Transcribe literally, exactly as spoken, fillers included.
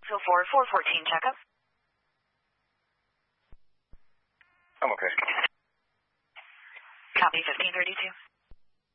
So for four fourteen checkup. I'm okay. Copy fifteen thirty-two.